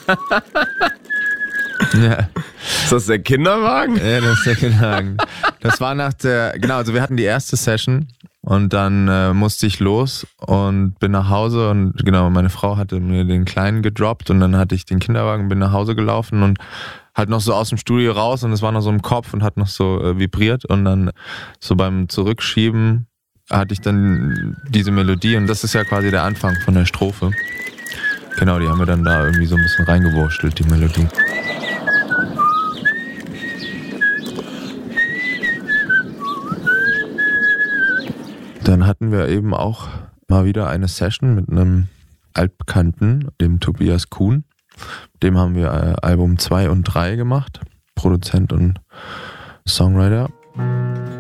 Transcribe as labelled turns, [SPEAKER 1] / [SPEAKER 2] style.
[SPEAKER 1] Ja.
[SPEAKER 2] Ist das der Kinderwagen?
[SPEAKER 1] Ja, das ist der Kinderwagen. Das war also wir hatten die erste Session und dann musste ich los und bin nach Hause und genau, meine Frau hatte mir den Kleinen gedroppt und dann hatte ich den Kinderwagen, bin nach Hause gelaufen und halt noch so aus dem Studio raus und es war noch so im Kopf und hat noch so vibriert und dann so beim Zurückschieben hatte ich dann diese Melodie und das ist ja quasi der Anfang von der Strophe. Genau, die haben wir dann da irgendwie so ein bisschen reingewurstelt, die Melodie. Dann hatten wir eben auch mal wieder eine Session mit einem Altbekannten, dem Tobias Kuhn. Dem haben wir Album 2 und 3 gemacht, Produzent und Songwriter.